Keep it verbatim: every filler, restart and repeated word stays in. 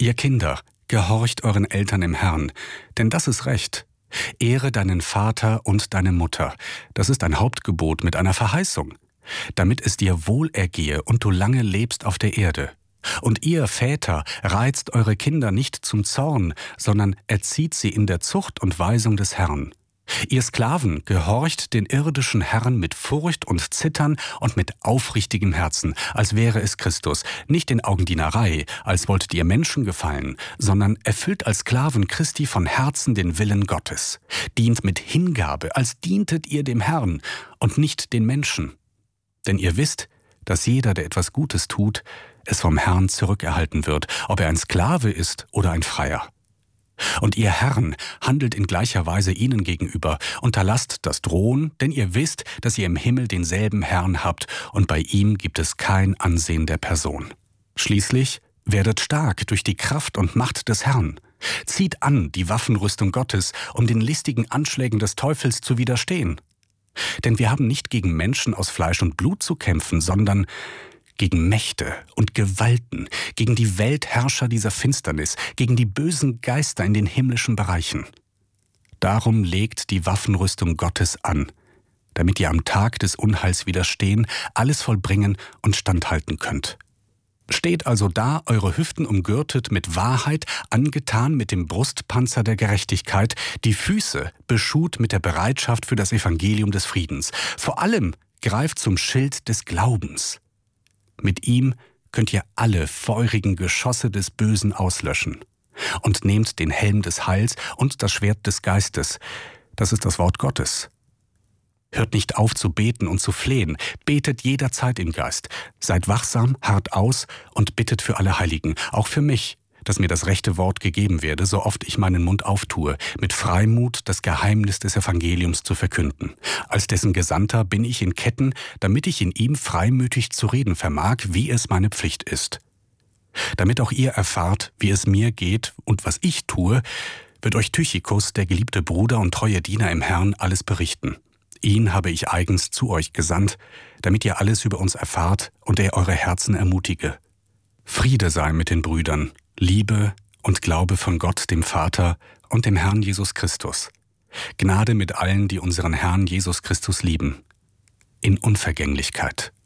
Ihr Kinder, gehorcht euren Eltern im Herrn, denn das ist Recht. Ehre deinen Vater und deine Mutter, das ist ein Hauptgebot mit einer Verheißung, damit es dir wohlergehe und du lange lebst auf der Erde. Und ihr, Väter, reizt eure Kinder nicht zum Zorn, sondern erzieht sie in der Zucht und Weisung des Herrn. Ihr Sklaven, gehorcht den irdischen Herren mit Furcht und Zittern und mit aufrichtigem Herzen, als wäre es Christus, nicht in Augendienerei, als wolltet ihr Menschen gefallen, sondern erfüllt als Sklaven Christi von Herzen den Willen Gottes. Dient mit Hingabe, als dientet ihr dem Herrn und nicht den Menschen. Denn ihr wisst, dass jeder, der etwas Gutes tut, es vom Herrn zurückerhalten wird, ob er ein Sklave ist oder ein Freier. Und ihr Herren, handelt in gleicher Weise ihnen gegenüber, unterlasst das Drohen, denn ihr wisst, dass ihr im Himmel denselben Herrn habt, und bei ihm gibt es kein Ansehen der Person. Schließlich werdet stark durch die Kraft und Macht des Herrn. Zieht an die Waffenrüstung Gottes, um den listigen Anschlägen des Teufels zu widerstehen. Denn wir haben nicht gegen Menschen aus Fleisch und Blut zu kämpfen, sondern gegen Mächte und Gewalten, gegen die Weltherrscher dieser Finsternis, gegen die bösen Geister in den himmlischen Bereichen. Darum legt die Waffenrüstung Gottes an, damit ihr am Tag des Unheils widerstehen, alles vollbringen und standhalten könnt. Steht also da, eure Hüften umgürtet mit Wahrheit, angetan mit dem Brustpanzer der Gerechtigkeit, die Füße beschut mit der Bereitschaft für das Evangelium des Friedens. Vor allem greift zum Schild des Glaubens. Mit ihm könnt ihr alle feurigen Geschosse des Bösen auslöschen. Und nehmt den Helm des Heils und das Schwert des Geistes. Das ist das Wort Gottes. Hört nicht auf zu beten und zu flehen. Betet jederzeit im Geist. Seid wachsam, harrt aus und bittet für alle Heiligen, auch für mich, dass mir das rechte Wort gegeben werde, so oft ich meinen Mund auftue, mit Freimut das Geheimnis des Evangeliums zu verkünden. Als dessen Gesandter bin ich in Ketten, damit ich in ihm freimütig zu reden vermag, wie es meine Pflicht ist. Damit auch ihr erfahrt, wie es mir geht und was ich tue, wird euch Tychikus, der geliebte Bruder und treue Diener im Herrn, alles berichten. Ihn habe ich eigens zu euch gesandt, damit ihr alles über uns erfahrt und er eure Herzen ermutige. Friede sei mit den Brüdern, Liebe und Glaube von Gott, dem Vater und dem Herrn Jesus Christus. Gnade mit allen, die unseren Herrn Jesus Christus lieben, in Unvergänglichkeit.